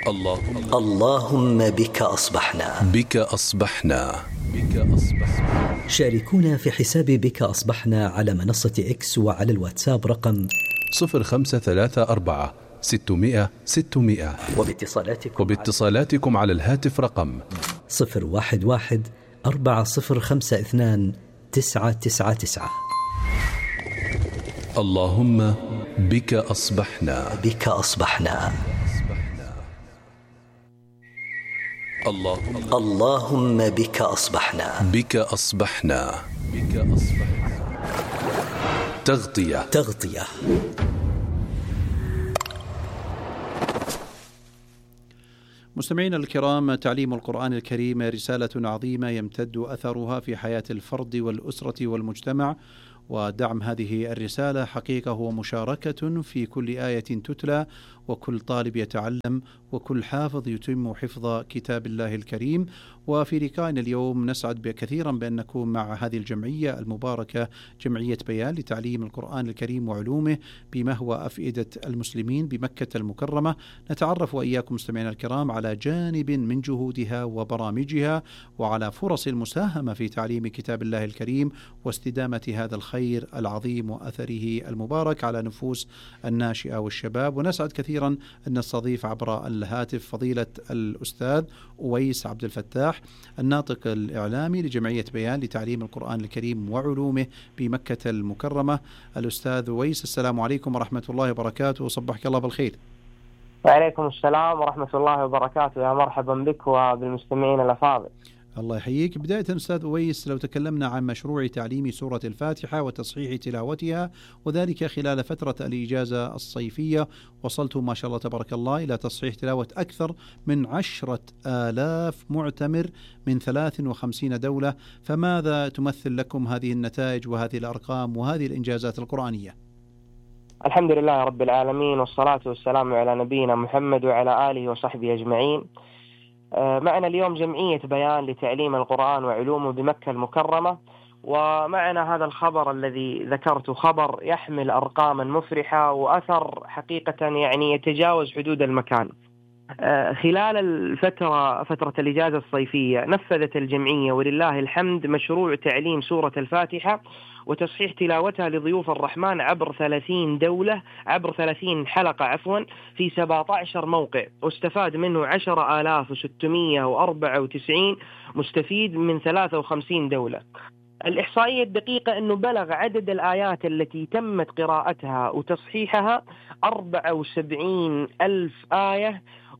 اللهم بك أصبحنا. بك أصبحنا. بك أصبحنا. شاركونا في حساب بك أصبحنا على منصة إكس وعلى الواتساب رقم 0534 600 600. وباتصالاتكم على الهاتف رقم 011 4052 999. اللهم بك أصبحنا. بك أصبحنا. اللهم بك أصبحنا. بك أصبحنا. بك أصبحنا. تغطية. مستمعينا الكرام، تعليم القرآن الكريم رسالة عظيمة يمتد أثرها في حياة الفرد والأسرة والمجتمع، ودعم هذه الرسالة حقيقة هو مشاركة في كل آية تتلى، وكل طالب يتعلم، وكل حافظ يتم حفظ كتاب الله الكريم. وفي لقائنا اليوم نسعد كثيرا بأن نكون مع هذه الجمعية المباركة، جمعية بيان لتعليم القرآن الكريم وعلومه بمهوى أفئدة المسلمين بمكة المكرمة. نتعرف وإياكم مستمعينا الكرام على جانب من جهودها وبرامجها، وعلى فرص المساهمة في تعليم كتاب الله الكريم واستدامة هذا الخير العظيم وأثره المبارك على نفوس الناشئة والشباب. ونسعد كثيرا أن نستضيف عبر الهاتف فضيلة الأستاذ أويس عبد الفتاح، الناطق الإعلامي لجمعية بيان لتعليم القرآن الكريم وعلومه بمكة المكرمة. الأستاذ أويس، السلام عليكم ورحمة الله وبركاته، وصبحك الله بالخير. وعليكم السلام ورحمة الله وبركاته، يا مرحبا بك وبالمستمعين الأفاضل. الله يحييك. بداية أستاذ أويس، لو تكلمنا عن مشروع تعليم سورة الفاتحة وتصحيح تلاوتها، وذلك خلال فترة الإجازة الصيفية، وصلتم ما شاء الله تبارك الله إلى تصحيح تلاوة أكثر من 10,000 معتمر من 53 دولة، فماذا تمثل لكم هذه النتائج وهذه الأرقام وهذه الإنجازات القرآنية؟ الحمد لله رب العالمين، والصلاة والسلام على نبينا محمد وعلى آله وصحبه أجمعين. معنا اليوم جمعية بيان لتعليم القرآن وعلومه بمكة المكرمة، ومعنا هذا الخبر الذي ذكرته، خبر يحمل أرقاما مفرحة وأثر حقيقة يعني يتجاوز حدود المكان. خلال فترة الإجازة الصيفية نفذت الجمعية ولله الحمد مشروع تعليم سورة الفاتحة وتصحيح تلاوتها لضيوف الرحمن عبر 30 دولة، عبر 30 حلقة في 17 موقع، واستفاد منه 10,694 مستفيد من 53 دولة. الإحصائية الدقيقة أنه بلغ عدد الآيات التي تمت قراءتها وتصحيحها 74,000 آية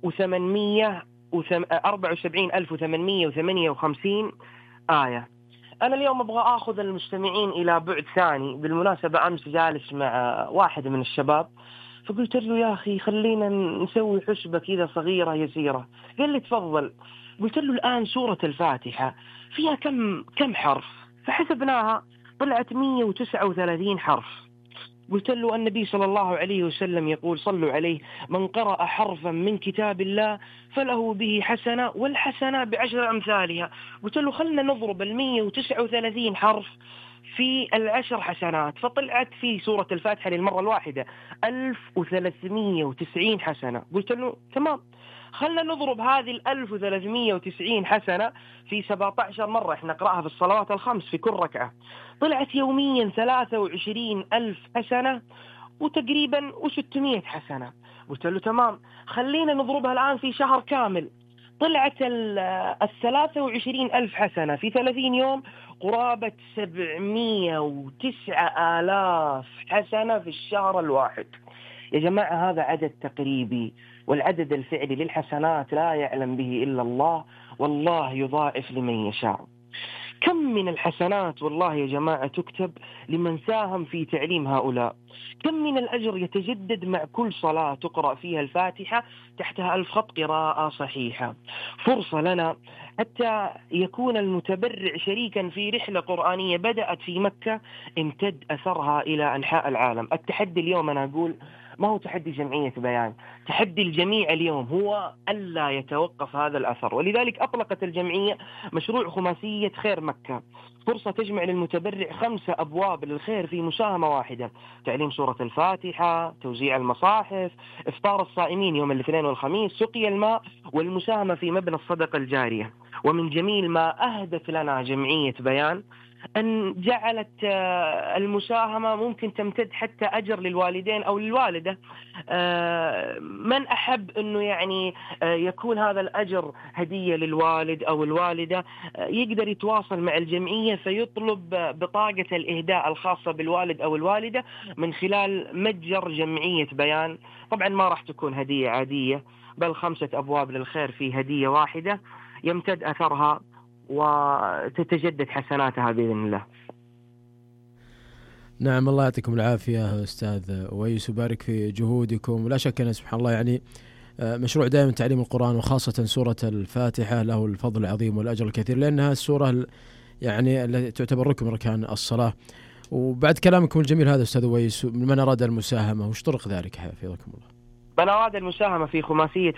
و74,858 آية. أنا اليوم أبغى أخذ المستمعين إلى بعد ثاني. بالمناسبة أمس جالس مع واحد من الشباب، فقلت له يا أخي خلينا نسوي حسبة كذا صغيرة يسيرة. قال لي تفضل. قلت له الآن سورة الفاتحة فيها كم حرف؟ فحسبناها طلعت 139 حرف. قلت له النبي صلى الله عليه وسلم يقول صلوا عليه: من قرأ حرفا من كتاب الله فله به حسنة والحسنة ب10 أمثالها. قلت له خلنا نضرب 139 حرف في 10 حسنات، فطلعت في سورة الفاتحة للمرة الواحدة 1390 حسنة. قلت له تمام، خلنا نضرب هذه 1390 حسنة في 17 مرة، احنا نقرأها في الصلوات الخمس في كل ركعة، طلعت يوميا 23,000 حسنة وتقريبا 600 حسنة. قلت له تمام، خلينا نضربها الآن في شهر كامل، طلعت 23,000 حسنة في 30 يوم قرابة 709,000 حسنة في الشهر الواحد. يا جماعة هذا عدد تقريبي، والعدد الفعلي للحسنات لا يعلم به إلا الله، والله يضاعف لمن يشاء. كم من الحسنات والله يا جماعة تكتب لمن ساهم في تعليم هؤلاء، كم من الأجر يتجدد مع كل صلاة تقرأ فيها الفاتحة تحتها 1000 خط قراءة صحيحة. فرصة لنا حتى يكون المتبرع شريكا في رحلة قرآنية بدأت في مكة امتد أثرها إلى أنحاء العالم. التحدي اليوم أنا أقول ما هو تحدي جمعية بيان. تحدي الجميع اليوم هو ألا يتوقف هذا الأثر، ولذلك أطلقت الجمعية مشروع خماسية خير مكة، فرصة تجمع للمتبرع 5 أبواب للخير في مساهمة واحدة: تعليم سورة الفاتحة، توزيع المصاحف، إفطار الصائمين يوم الاثنين والخميس، سقي الماء، والمساهمة في مبنى الصدقة الجارية. ومن جميل ما أهدت لنا جمعية بيان أن جعلت المساهمة ممكن تمتد حتى أجر للوالدين أو للوالدة. من أحب أنه يعني يكون هذا الأجر هدية للوالد أو الوالدة، يقدر يتواصل مع الجمعية فيطلب بطاقة الإهداء الخاصة بالوالد أو الوالدة من خلال متجر جمعية بيان. طبعا ما راح تكون هدية عادية، بل 5 أبواب للخير في هدية واحدة يمتد أثرها وتتجدد حسناتها بإذن الله. نعم، الله يعطيكم العافية أستاذ أويس وبارك في جهودكم. ولا شك أن سبحان الله يعني مشروع دائما تعليم القرآن وخاصة سورة الفاتحة له الفضل العظيم والأجر الكثير، لأنها السورة يعني التي تعتبر ركن من أركان الصلاة. وبعد كلامكم الجميل هذا أستاذ أويس، من أراد المساهمة وش طرق ذلك حفظكم الله؟ من أراد المساهمة في خماسية